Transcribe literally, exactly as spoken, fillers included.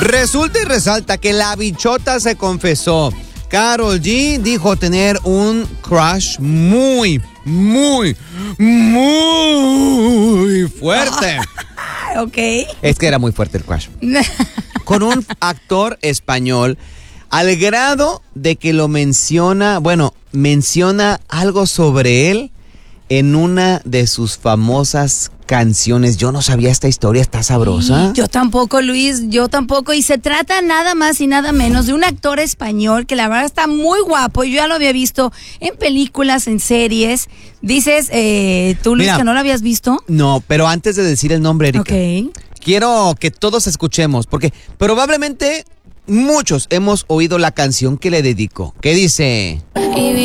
Resulta y resalta que la bichota se confesó. Karol G dijo tener un crush muy, muy, muy fuerte. Ok. Es que era muy fuerte el crush. Con un actor español, al grado de que lo menciona, bueno, menciona algo sobre él en una de sus famosas canciones. Yo no sabía esta historia, está sabrosa. Yo tampoco, Luis, yo tampoco. Y se trata nada más y nada menos de un actor español que la verdad está muy guapo. Yo ya lo había visto en películas, en series. Dices, eh, tú, Luis, Mira, que no lo habías visto. No, pero antes de decir el nombre, Erika, Ok. quiero que todos escuchemos, porque probablemente muchos hemos oído la canción que le dedico, que dice...